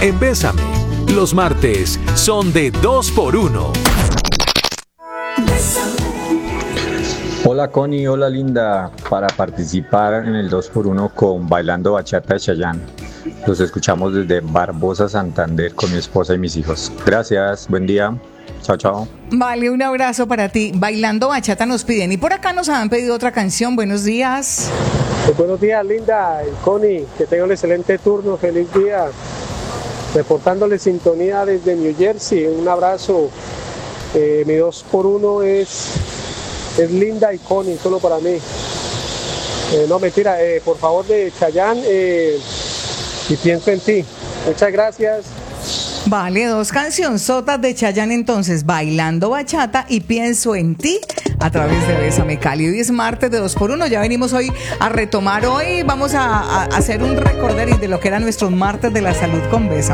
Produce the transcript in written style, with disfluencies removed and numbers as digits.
en Bésame. Los martes son de 2x1. Hola Connie, hola Linda, para participar en el 2x1 con Bailando Bachata de Chayanne. Los escuchamos desde Barbosa, Santander, con mi esposa y mis hijos. Gracias, buen día, chao, chao. Vale, un abrazo para ti. Bailando Bachata nos piden. Y por acá nos han pedido otra canción. Buenos días. Buenos días, Linda y Connie, que tengan un excelente turno, feliz día. Reportándole sintonía desde New Jersey, un abrazo. Mi 2x1 es Linda y Connie, solo para mí. No, mentira, por favor, de Chayanne, y pienso en ti. Muchas gracias. Vale, 2 cancionzotas de Chayanne entonces, Bailando Bachata y Pienso en Ti, a través de Bésame Cali. Hoy es martes de 2x1, ya venimos hoy a retomar, hoy vamos a hacer un recordatorio de lo que eran nuestros martes de la salud con Bésame.